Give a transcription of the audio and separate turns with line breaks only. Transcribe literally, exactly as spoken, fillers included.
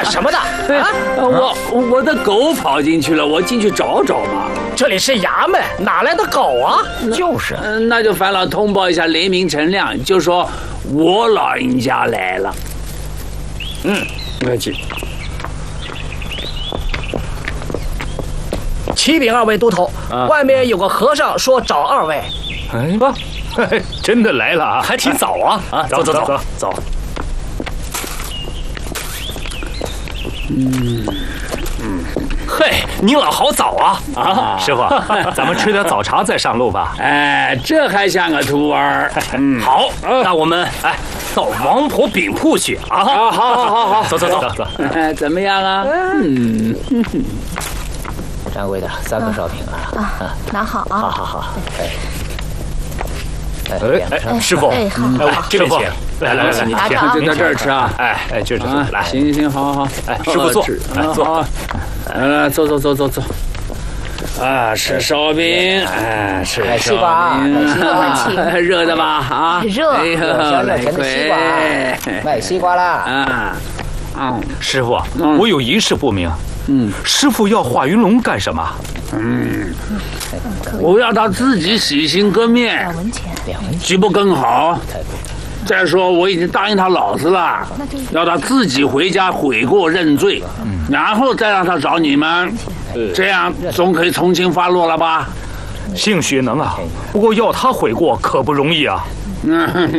什么的？啊，
我我的狗跑进去了，我进去找找嘛。
这里是衙门，哪来的狗啊？
就是，
嗯，那就烦了，通报一下雷鸣陈亮，就说我老人家来了。嗯，客气。
启禀二位都头，啊、外面有个和尚说找二位。
哎，嘿真的来了啊，还挺早啊！啊，走走走走走。嗯嗯，嘿，您老好早啊！啊，师傅，咱们吃点早茶再上路吧。
哎，这还像个徒儿。
嗯，好，那我们哎到王婆饼铺去啊！
好，好，好，好，好，
走走走走。
哎，怎么样啊？嗯。
掌柜的，三个烧饼啊！
啊，拿好啊！
好好好。哎，
哎哎，师傅，
哎，好，
这边请。来来来，
你拿着啊！
就在这儿吃啊！
哎哎，就是来，
行行行，好好好。
哎，师傅坐，来坐。
来来，坐坐坐坐坐。啊，吃烧饼，哎，吃
西瓜，西瓜，
热的吧？啊，
热，
小热甜的西瓜，卖西瓜啦！
啊，
嗯，师傅，我有一事不明。嗯，师傅要华云龙干什么？
嗯，我要他自己洗心革面，
两文钱，
岂不更好？再说我已经答应他老子了，要他自己回家悔过认罪，然后再让他找你们，这样总可以从轻发落了吧？
兴许能啊，不过要他悔过可不容易啊。嗯。